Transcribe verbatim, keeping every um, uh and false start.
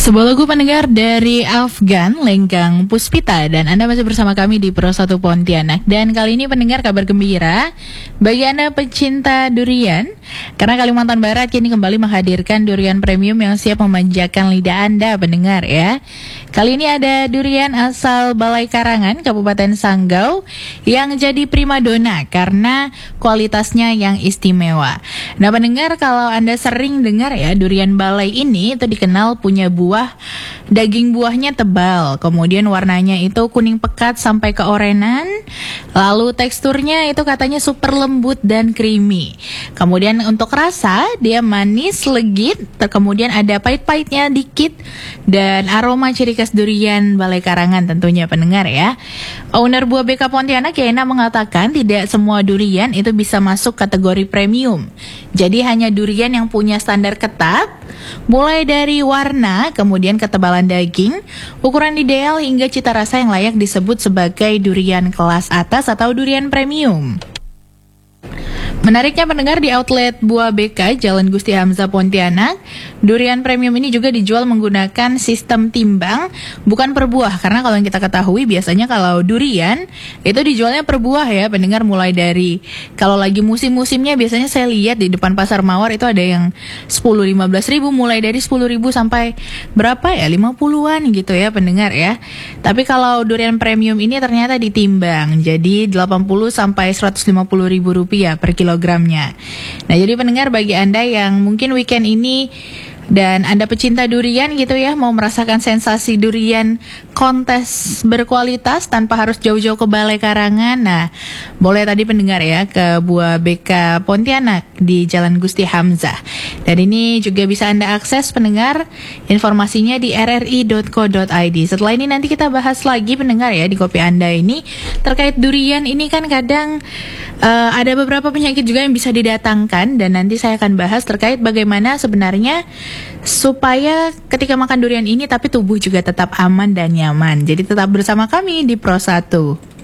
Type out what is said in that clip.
Sebuah lagu pendengar dari Afgan, Lenggang Puspita, dan Anda masih bersama kami di Pro satu Pontianak. Dan kali ini pendengar, kabar gembira bagi Anda pecinta durian, karena Kalimantan Barat kini kembali menghadirkan durian premium yang siap memanjakan lidah Anda pendengar ya. Kali ini ada durian asal Balai Karangan, Kabupaten Sanggau, yang jadi primadona karena kualitasnya yang istimewa. Nah pendengar, kalau Anda sering dengar ya, durian balai ini itu dikenal punya buah, daging buahnya tebal, kemudian warnanya itu kuning pekat sampai keorenan, lalu teksturnya itu katanya super lembut dan creamy. Kemudian untuk rasa, dia manis, legit, kemudian ada pahit-pahitnya dikit, dan aroma ciri khas durian Balai Karangan tentunya pendengar ya. Owner Buah B K Pontianak, Yana, mengatakan tidak semua durian itu bisa masuk kategori premium. Jadi hanya durian yang punya standar ketat, mulai dari warna, kemudian ketebalan daging, ukuran ideal hingga cita rasa yang layak disebut sebagai durian kelas atas atau durian premium. Menariknya pendengar, di outlet Buah B K Jalan Gusti Hamzah Pontianak, durian premium ini juga dijual menggunakan sistem timbang, bukan per buah. Karena kalau yang kita ketahui biasanya kalau durian itu dijualnya per buah ya pendengar, mulai dari kalau lagi musim-musimnya biasanya saya lihat di depan Pasar Mawar itu ada yang sepuluh lima belas ribu, mulai dari sepuluh ribu sampai berapa ya, lima puluhan gitu ya pendengar ya. Tapi kalau durian premium ini ternyata ditimbang, jadi delapan puluh sampai seratus lima puluh ribu rupiah per kilo gramnya. Nah jadi pendengar, bagi Anda yang mungkin weekend ini dan Anda pecinta durian gitu ya, mau merasakan sensasi durian kontes berkualitas tanpa harus jauh-jauh ke Balai Karangan, nah boleh tadi pendengar ya ke Buah B K Pontianak di Jalan Gusti Hamzah. Dan ini juga bisa Anda akses pendengar, informasinya di r r i dot co dot i d. Setelah ini nanti kita bahas lagi pendengar ya di kopi Anda ini terkait durian ini, kan kadang uh, ada beberapa penyakit juga yang bisa didatangkan, dan nanti saya akan bahas terkait bagaimana sebenarnya supaya ketika makan durian ini tapi tubuh juga tetap aman dan nyaman. Jadi tetap bersama kami di Pro satu.